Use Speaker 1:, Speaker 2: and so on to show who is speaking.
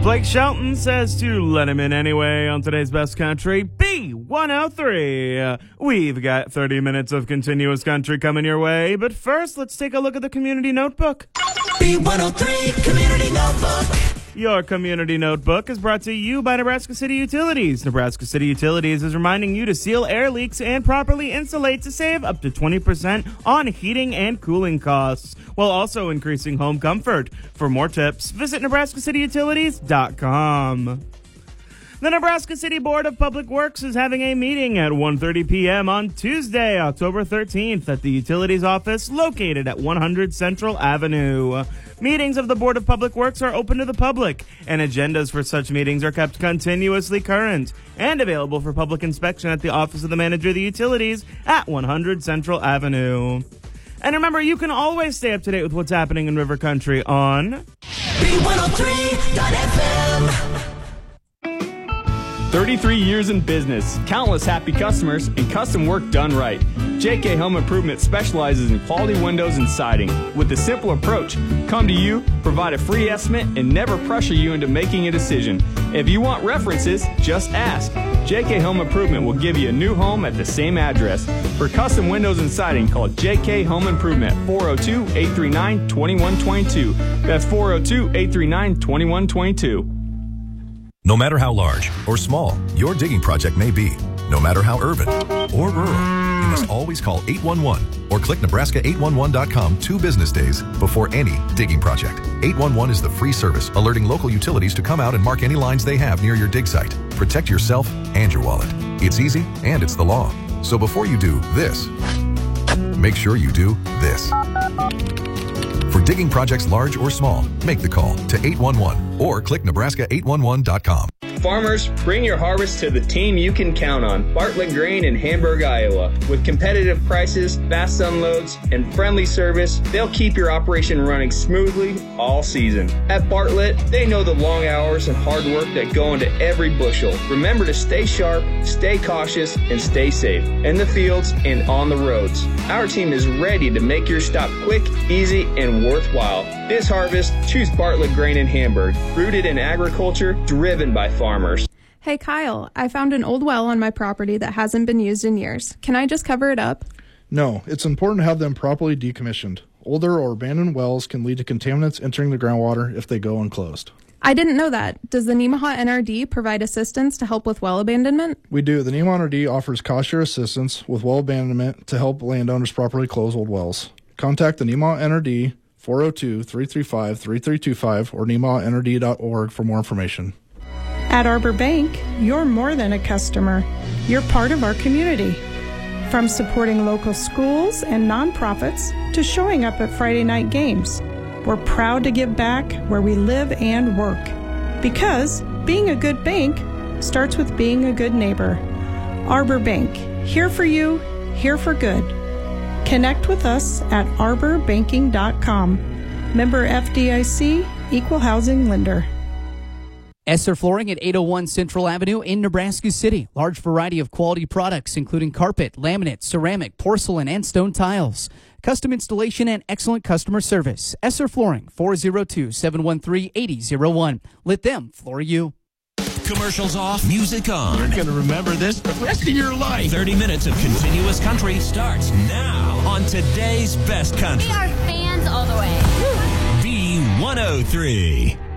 Speaker 1: Blake Shelton says to let him in anyway on today's Best Country, B103. We've got 30 minutes of continuous country coming your way, but first, let's take a look at the Community Notebook.
Speaker 2: B103 Community Notebook.
Speaker 1: Your Community Notebook is brought to you by Nebraska City Utilities. Nebraska City Utilities is reminding you to seal air leaks and properly insulate to save up to 20% on heating and cooling costs, while also increasing home comfort. For more tips, visit nebraskacityutilities.com. The Nebraska City Board of Public Works is having a meeting at 1:30 p.m. on Tuesday, October 13th at the Utilities office located at 100 Central Avenue. Meetings of the Board of Public Works are open to the public, and agendas for such meetings are kept continuously current and available for public inspection at the Office of the Manager of the Utilities at 100 Central Avenue. And remember, you can always stay up to date with what's happening in River Country on
Speaker 2: B103.fm.
Speaker 3: 33 years in business, countless happy customers, and custom work done right. JK Home Improvement specializes in quality windows and siding. With a simple approach, come to you, provide a free estimate, and never pressure you into making a decision. If you want references, just ask. JK Home Improvement will give you a new home at the same address. For custom windows and siding, call JK Home Improvement, 402-839-2122. That's 402-839-2122.
Speaker 4: No matter how large or small your digging project may be, no matter how urban or rural, you must always call 811 or click Nebraska811.com 2 business days before any digging project. 811 is the free service alerting local utilities to come out and mark any lines they have near your dig site. Protect yourself and your wallet. It's easy and it's the law. So before you do this, make sure you do this. For digging projects large or small, make the call to 811 or click Nebraska811.com.
Speaker 3: Farmers, bring your harvest to the team you can count on. Bartlett Grain in Hamburg, Iowa. With competitive prices, fast unloads, and friendly service, they'll keep your operation running smoothly all season. At Bartlett, they know the long hours and hard work that go into every bushel. Remember to stay sharp, stay cautious, and stay safe in the fields and on the roads. Our team is ready to make your stop quick, easy, and worthwhile. This harvest, choose Bartlett Grain in Hamburg. Rooted in agriculture, driven by farmers.
Speaker 5: Hey Kyle, I found an old well on my property that hasn't been used in years. Can I just cover it up?
Speaker 6: No, it's important to have them properly decommissioned. Older or abandoned wells can lead to contaminants entering the groundwater if they go unclosed.
Speaker 5: I didn't know that. Does the Nemaha NRD provide assistance to help with well abandonment?
Speaker 6: We do. The Nemaha NRD offers cost share assistance with well abandonment to help landowners properly close old wells. Contact the Nemaha NRD 402-335-3325 or nemahanrd.org for more information.
Speaker 7: At Arbor Bank, you're more than a customer. You're part of our community. From supporting local schools and nonprofits to showing up at Friday night games, we're proud to give back where we live and work. Because being a good bank starts with being a good neighbor. Arbor Bank, here for you, here for good. Connect with us at arborbanking.com. Member FDIC, Equal Housing Lender.
Speaker 8: Esser Flooring at 801 Central Avenue in Nebraska City. Large variety of quality products, including carpet, laminate, ceramic, porcelain, and stone tiles. Custom installation and excellent customer service. Esser Flooring, 402-713-8001. Let them floor you.
Speaker 2: Commercials off, music on.
Speaker 9: You're going to remember this the rest of your life.
Speaker 2: 30 minutes of continuous country starts now on today's Best Country.
Speaker 10: We are fans all the way.
Speaker 2: B103.